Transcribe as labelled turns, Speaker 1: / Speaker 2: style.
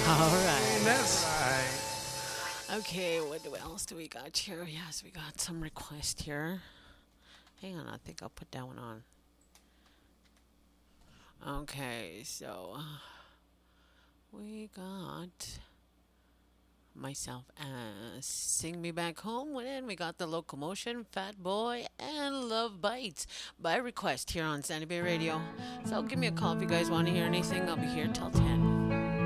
Speaker 1: All right.
Speaker 2: That's right.
Speaker 1: Okay, what else do we got here? Yes, we got some requests here. Hang on, I think I'll put that one on. Okay, so we got myself as Sing Me Back Home. And we got The Locomotion, Fat Boy, and Love Bites by request here on Sandy Bay Radio. So give me a call if you guys want to hear anything. I'll be here till 10.